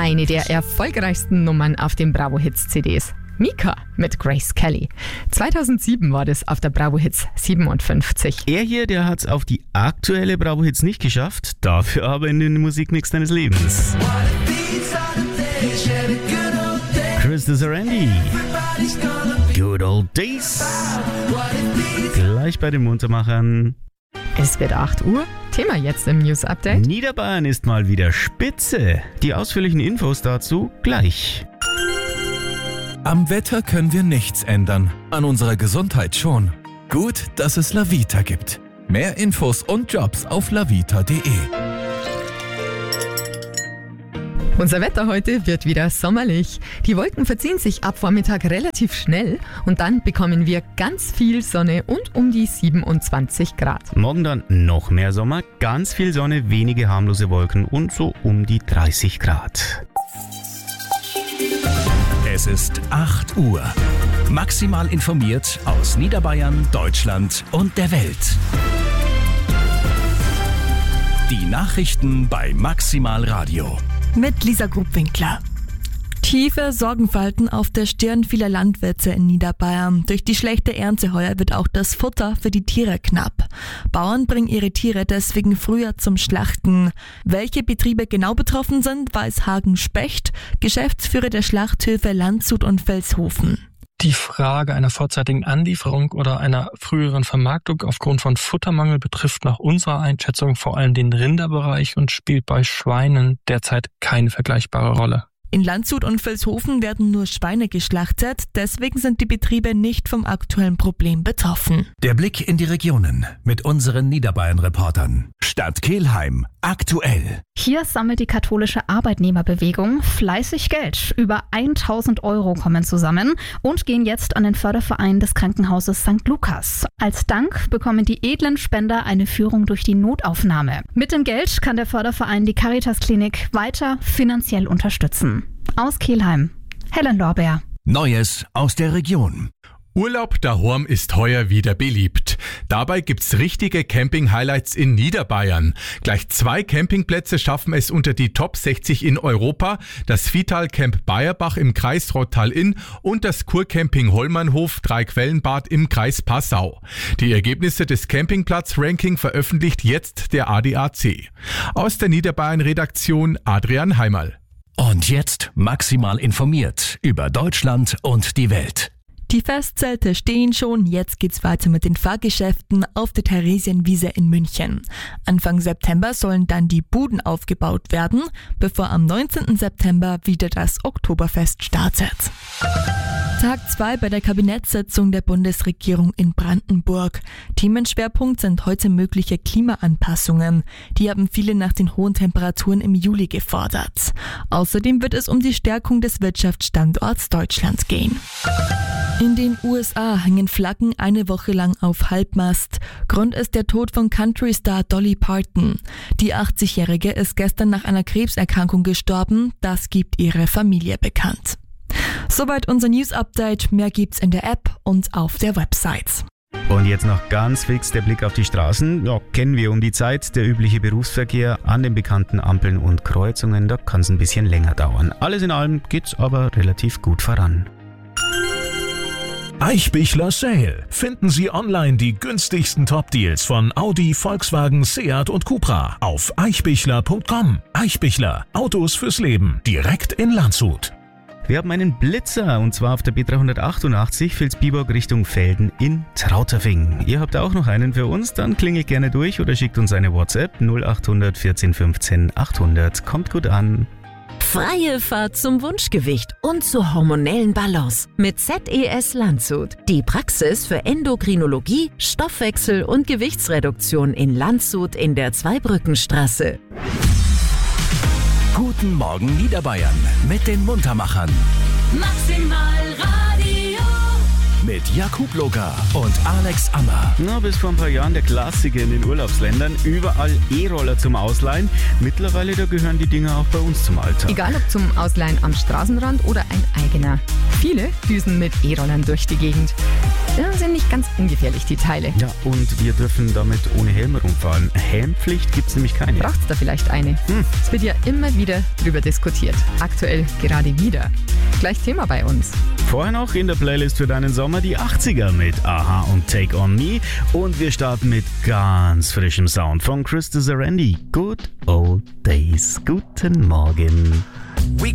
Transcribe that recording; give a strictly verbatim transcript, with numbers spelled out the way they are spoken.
Eine der erfolgreichsten Nummern auf den Bravo Hits C Ds. Mika mit Grace Kelly. zweitausendsieben war das auf der Bravo Hits siebenundfünfzig. Er hier, der hat es auf die aktuelle Bravo Hits nicht geschafft, dafür aber in den Musikmix deines Lebens. Krista Sarandon. Good Old Days. Gleich bei den Muntermachern. Es wird acht Uhr. Thema jetzt im News Update. Niederbayern ist mal wieder spitze. Die ausführlichen Infos dazu gleich. Am Wetter können wir nichts ändern, an unserer Gesundheit schon. Gut, dass es Lavita gibt. Mehr Infos und Jobs auf lavita punkt de. Unser Wetter heute wird wieder sommerlich. Die Wolken verziehen sich ab Vormittag relativ schnell und dann bekommen wir ganz viel Sonne und um die siebenundzwanzig Grad. Morgen dann noch mehr Sommer, ganz viel Sonne, wenige harmlose Wolken und so um die dreißig Grad. Es ist acht Uhr. Maximal informiert aus Niederbayern, Deutschland und der Welt. Die Nachrichten bei Maximal Radio. Mit Lisa Grubwinkler. Tiefe Sorgenfalten auf der Stirn vieler Landwirte in Niederbayern. Durch die schlechte Ernte heuer wird auch das Futter für die Tiere knapp. Bauern bringen ihre Tiere deswegen früher zum Schlachten. Welche Betriebe genau betroffen sind, weiß Hagen Specht, Geschäftsführer der Schlachthöfe Landshut und Vilshofen. Die Frage einer vorzeitigen Anlieferung oder einer früheren Vermarktung aufgrund von Futtermangel betrifft nach unserer Einschätzung vor allem den Rinderbereich und spielt bei Schweinen derzeit keine vergleichbare Rolle. In Landshut und Vilshofen werden nur Schweine geschlachtet, deswegen sind die Betriebe nicht vom aktuellen Problem betroffen. Der Blick in die Regionen mit unseren Niederbayern-Reportern. Stadt Kelheim, aktuell. Hier sammelt die katholische Arbeitnehmerbewegung fleißig Geld. Über tausend Euro kommen zusammen und gehen jetzt an den Förderverein des Krankenhauses Sankt Lukas. Als Dank bekommen die edlen Spender eine Führung durch die Notaufnahme. Mit dem Geld kann der Förderverein die Caritas-Klinik weiter finanziell unterstützen. Aus Kelheim, Helen Lorbeer. Neues aus der Region. Urlaub daheim ist heuer wieder beliebt. Dabei gibt's richtige Camping-Highlights in Niederbayern. Gleich zwei Campingplätze schaffen es unter die Top sechzig in Europa. Das Vital Camp Bayerbach im Kreis Rottal-Inn und das Kurcamping Hollmannhof Dreiquellenbad im Kreis Passau. Die Ergebnisse des Campingplatz-Ranking veröffentlicht jetzt der A D A C. Aus der Niederbayern-Redaktion Adrian Heimerl. Und jetzt maximal informiert über Deutschland und die Welt. Die Festzelte stehen schon, jetzt geht's weiter mit den Fahrgeschäften auf der Theresienwiese in München. Anfang September sollen dann die Buden aufgebaut werden, bevor am neunzehnten September wieder das Oktoberfest startet. Tag zwei bei der Kabinettssitzung der Bundesregierung in Brandenburg. Themenschwerpunkt sind heute mögliche Klimaanpassungen. Die haben viele nach den hohen Temperaturen im Juli gefordert. Außerdem wird es um die Stärkung des Wirtschaftsstandorts Deutschland gehen. In den U S A hängen Flaggen eine Woche lang auf Halbmast. Grund ist der Tod von Country-Star Dolly Parton. Die achtzigjährige ist gestern nach einer Krebserkrankung gestorben. Das gibt ihre Familie bekannt. Soweit unser News-Update. Mehr gibt's in der App und auf der Website. Und jetzt noch ganz fix der Blick auf die Straßen. Ja, kennen wir um die Zeit. Der übliche Berufsverkehr an den bekannten Ampeln und Kreuzungen. Da kann es ein bisschen länger dauern. Alles in allem geht's aber relativ gut voran. Eichbichler Sale. Finden Sie online die günstigsten Top-Deals von Audi, Volkswagen, Seat und Cupra auf eichbichler punkt com. Eichbichler. Autos fürs Leben. Direkt in Landshut. Wir haben einen Blitzer und zwar auf der B dreihundertachtundachtzig Vilsbiburg Richtung Velden in Trauterfing. Ihr habt auch noch einen für uns? Dann klingelt gerne durch oder schickt uns eine WhatsApp null achthundert vierzehn fünfzehn achthundert. Kommt gut an. Freie Fahrt zum Wunschgewicht und zur hormonellen Balance mit Z E S Landshut. Die Praxis für Endokrinologie, Stoffwechsel und Gewichtsreduktion in Landshut in der Zweibrückenstraße. Guten Morgen Niederbayern mit den Muntermachern. Maximal Radio. mit Jakub Logar und Alex Ammer. Na, bis vor ein paar Jahren der Klassiker in den Urlaubsländern. Überall E-Roller zum Ausleihen. Mittlerweile, da gehören die Dinger auch bei uns zum Alltag. Egal ob zum Ausleihen am Straßenrand oder ein eigener. Viele düsen mit E-Rollern durch die Gegend. Ja, sind nicht ganz ungefährlich, die Teile. Ja, und wir dürfen damit ohne Helm rumfahren. Helmpflicht gibt's nämlich keine. Braucht's da vielleicht eine? Hm. Es wird ja immer wieder drüber diskutiert. Aktuell gerade wieder. Gleich Thema bei uns. Vorher noch in der Playlist für deinen Sommer die achtziger mit Aha und Take On Me. Und wir starten mit ganz frischem Sound von Chris Sarandon. Good Old Days. Guten Morgen.